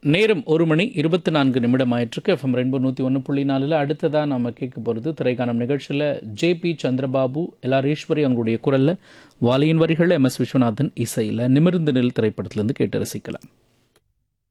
நேரம் 1 மணி 24 நிமிடம் ஆயிட்டிருக்கு. FM rainbow 101.4. அடுத்ததாக நம்ம கேட்க போகிறது திரைக்கானம் நிகழ்ச்சியில் ஜேபி சந்திரபாபு, எல்ஆர் ஈஸ்வரி அவங்களுடைய குரலில், வாலியின் வரிகளில் எம்எஸ் விஸ்வநாதன் இசையில் நிமிர்ந்து நில் திரைப்படத்திலேருந்து கேட்டு ரசிக்கலாம்.